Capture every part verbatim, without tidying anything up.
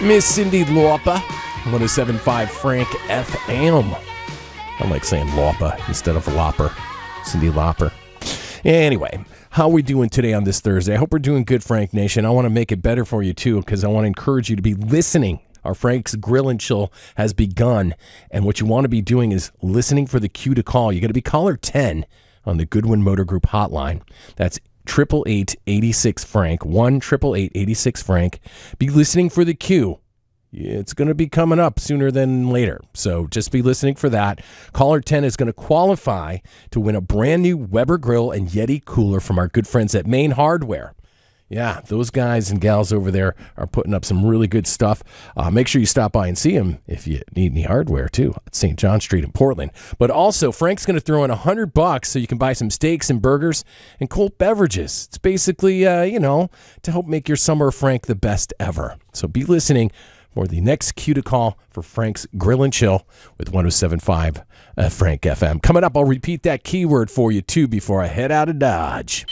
Miss Cindy Lauper, one oh seven point five Frank F M. I like saying Lauper instead of Lopper. Cindy Lauper. Anyway, how are we doing today on this Thursday? I hope we're doing good, Frank Nation. I want to make it better for you, too, because I want to encourage you to be listening. Our Frank's Grill and Chill has begun, and what you want to be doing is listening for the cue to call. You got to be caller ten on the Goodwin Motor Group hotline. That's eight eight eight, eight six, Frank, one eight eight eight, eight six, Frank. Be listening for the cue. It's going to be coming up sooner than later, so just be listening for that. Caller ten is going to qualify to win a brand new Weber Grill and Yeti cooler from our good friends at Main Hardware. Yeah, those guys and gals over there are putting up some really good stuff. Uh, make sure you stop by and see them if you need any hardware, too, at Saint John Street in Portland. But also, Frank's going to throw in one hundred bucks so you can buy some steaks and burgers and cold beverages. It's basically, uh, you know, to help make your summer Frank the best ever. So be listening for the next cue to call for Frank's Grill and Chill with one oh seven point five uh, Frank F M. Coming up, I'll repeat that keyword for you, too, before I head out of Dodge.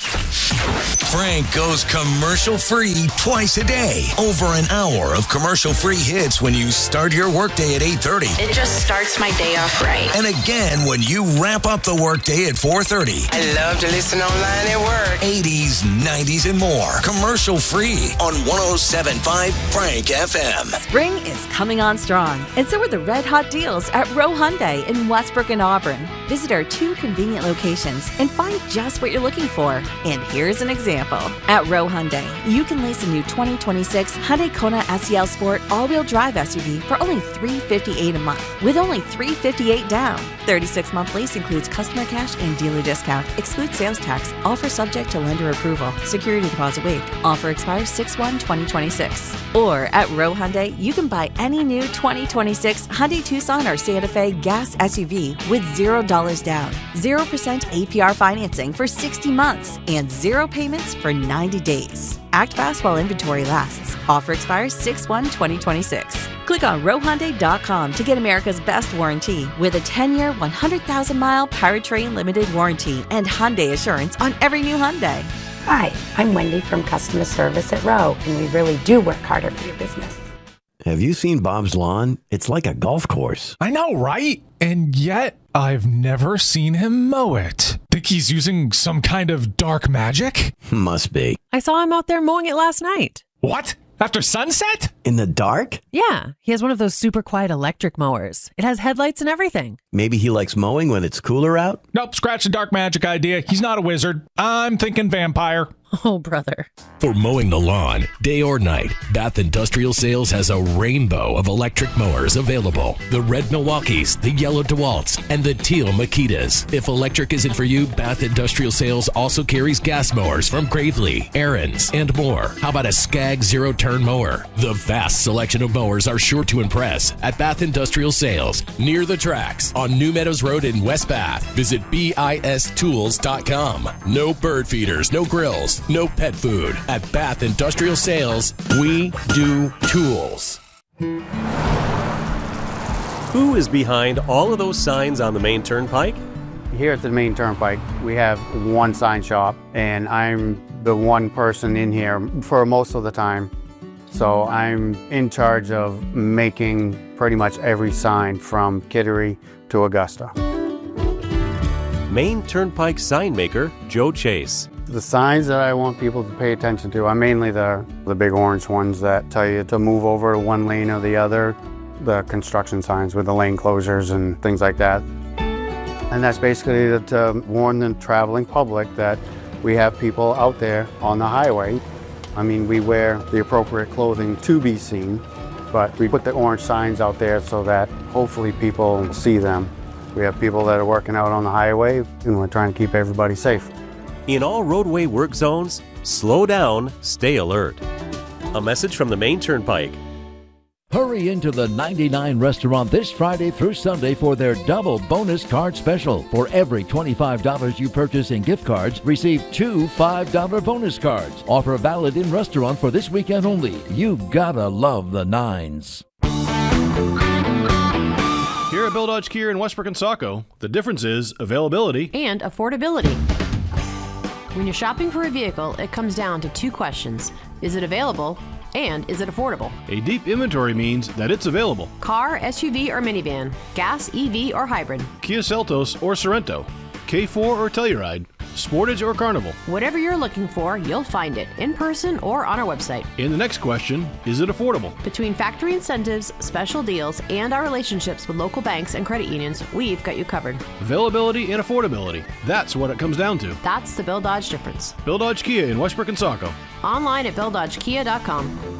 Frank goes commercial-free twice a day. Over an hour of commercial-free hits when you start your workday at eight thirty. It just starts my day off right. And again when you wrap up the workday at four thirty. I love to listen online at work. eighties, nineties, and more. Commercial-free on one oh seven point five Frank F M. Spring is coming on strong, and so are the red-hot deals at Rowe Hyundai in Westbrook and Auburn. Visit our two convenient locations and find just what you're looking for. And here's an example. At Rowe Hyundai, you can lease a new twenty twenty-six Hyundai Kona S E L Sport all-wheel drive S U V for only three hundred fifty-eight dollars a month, with only three hundred fifty-eight dollars down. thirty-six month lease includes customer cash and dealer discount, excludes sales tax, offer subject to lender approval, security deposit waived. Offer expires six one twenty twenty-six. Or at Rowe Hyundai, you can buy any new twenty twenty-six Hyundai Tucson or Santa Fe gas S U V with zero dollars down, zero percent A P R financing for sixty months, and zero payments for ninety days. Act fast while inventory lasts. Offer expires six one twenty twenty-six. Click on rowe hyundai dot com to get America's best warranty with a ten year, one hundred thousand mile powertrain limited warranty and Hyundai Assurance on every new Hyundai. Hi, I'm Wendy from customer service at Rowe, and we really do work harder for your business. Have you seen Bob's lawn? It's like a golf course. I know, right? And yet, I've never seen him mow it. Think he's using some kind of dark magic? Must be. I saw him out there mowing it last night. What? After sunset? In the dark? Yeah, he has one of those super quiet electric mowers. It has headlights and everything. Maybe he likes mowing when it's cooler out? Nope, scratch the dark magic idea. He's not a wizard. I'm thinking vampire. Oh, brother. For mowing the lawn, day or night, Bath Industrial Sales has a rainbow of electric mowers available. The red Milwaukees, the yellow DeWalt's, and the teal Makitas. If electric isn't for you, Bath Industrial Sales also carries gas mowers from Gravely, Aaron's, and more. How about a Skag zero-turn mower? The vast selection of mowers are sure to impress at Bath Industrial Sales, near the tracks on New Meadows Road in West Bath. Visit B I S tools dot com. No bird feeders, no grills, no pet food. At Bath Industrial Sales, we do tools. Who is behind all of those signs on the main turnpike? Here at the main turnpike, we have one sign shop, and I'm the one person in here for most of the time. So I'm in charge of making pretty much every sign from Kittery to Augusta. Main Turnpike sign maker, Joe Chase. The signs that I want people to pay attention to are mainly the, the big orange ones that tell you to move over to one lane or the other. The construction signs with the lane closures and things like that. And that's basically to warn the traveling public that we have people out there on the highway. I mean, we wear the appropriate clothing to be seen, but we put the orange signs out there so that hopefully people see them. We have people that are working out on the highway, and we're trying to keep everybody safe. In all roadway work zones, slow down, stay alert. A message from the Main Turnpike. Hurry into the ninety-nine restaurant this Friday through Sunday for their double bonus card special. For every twenty-five dollars you purchase in gift cards, receive two five dollar bonus cards. Offer valid in restaurant for this weekend only. You gotta love the nines. Here at Bill Dodge Kia in Westbrook and Saco, the difference is availability and affordability. When you're shopping for a vehicle, it comes down to two questions. Is it available And is it affordable? A deep inventory means that it's available. Car, S U V, or minivan, gas, E V, or hybrid. Kia Seltos or Sorento, K four or Telluride, Sportage or Carnival. Whatever you're looking for, you'll find it in person or on our website. And the next question, is it affordable? Between factory incentives, special deals, and our relationships with local banks and credit unions, we've got you covered. Availability and affordability. That's what it comes down to. That's the Bill Dodge difference. Bill Dodge Kia in Westbrook and Saco. Online at bill dodge kia dot com.